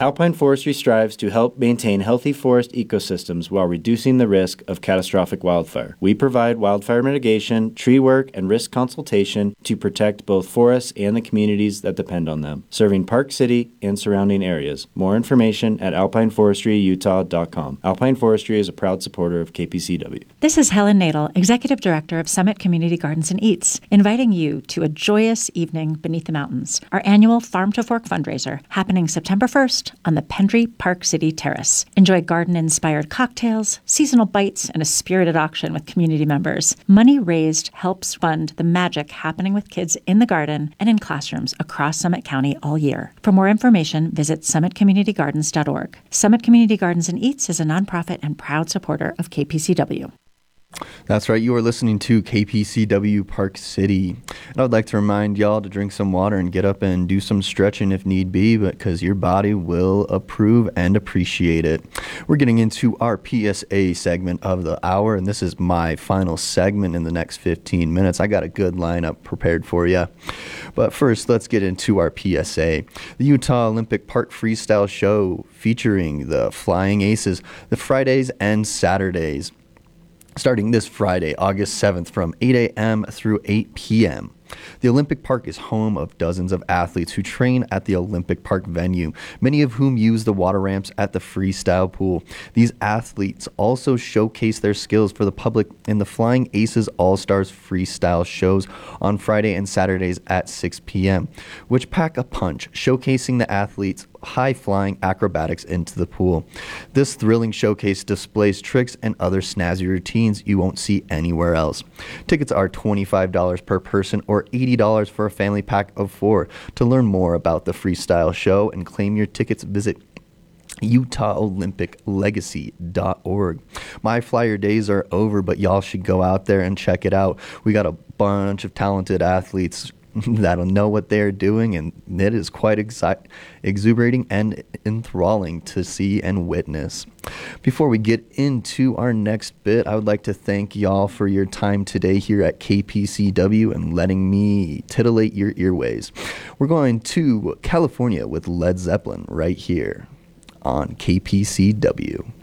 Alpine Forestry strives to help maintain healthy forest ecosystems while reducing the risk of catastrophic wildfire. We provide wildfire mitigation, tree work, and risk consultation to protect both forests and the communities that depend on them, serving Park City and surrounding areas. More information at alpineforestryutah.com. Alpine Forestry is a proud supporter of KPCW. This is Helen Nadel, Executive Director of Summit Community Gardens and Eats, inviting you to a joyous evening beneath the mountains, our annual Farm to Fork fundraiser happening September 1st on the Pendry Park City Terrace. Enjoy garden-inspired cocktails, seasonal bites, and a spirited auction with community members. Money raised helps fund the magic happening with kids in the garden and in classrooms across Summit County all year. For more information, visit summitcommunitygardens.org. Summit Community Gardens and Eats is a nonprofit and proud supporter of KPCW. That's right. You are listening to KPCW Park City. And I would like to remind y'all to drink some water and get up and do some stretching if need be, because your body will approve and appreciate it. We're getting into our PSA segment of the hour, and this is my final segment in the next 15 minutes. I got a good lineup prepared for you. But first, let's get into our PSA. The Utah Olympic Park Freestyle Show featuring the Flying Aces, the Fridays and Saturdays, starting this Friday, August 7th from 8 a.m. through 8 p.m. The Olympic Park is home of dozens of athletes who train at the Olympic Park venue, many of whom use the water ramps at the freestyle pool. These athletes also showcase their skills for the public in the Flying Aces All-Stars freestyle shows on Friday and Saturdays at 6 p.m., which pack a punch, showcasing the athletes' high-flying acrobatics into the pool. This thrilling showcase displays tricks and other snazzy routines you won't see anywhere else. Tickets are $25 per person or $80 for a family pack of 4. To learn more about the freestyle show and claim your tickets, visit UtahOlympicLegacy.org. My Flyer days are over, but y'all should go out there and check it out. We got a bunch of talented athletes that'll know what they're doing, and it is quite exuberating and enthralling to see and witness. Before we get into our next bit, I would like to thank y'all for your time today here at KPCW and letting me titillate your earways. We're going to California with Led Zeppelin right here on KPCW.